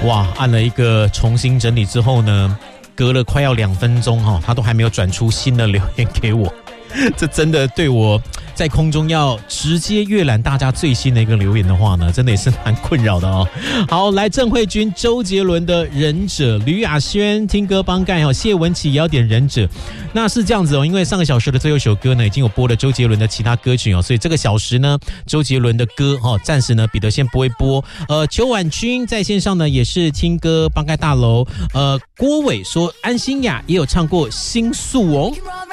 哇，按了一个重新整理之后呢，隔了快要2分钟他都还没有转出新的留言给我。这真的对我在空中要直接阅览大家最新的一个留言的话呢，真的也是蛮困扰的哦。好，来郑慧君、周杰伦的忍者，吕雅轩听歌帮盖谢文琪也要点忍者。那是这样子因为上个小时的最后一首歌呢，已经有播了周杰伦的其他歌曲所以这个小时呢，周杰伦的歌暂时呢彼得先不会播。邱婉君在线上呢也是听歌帮盖大楼。郭伟说安心雅也有唱过新宿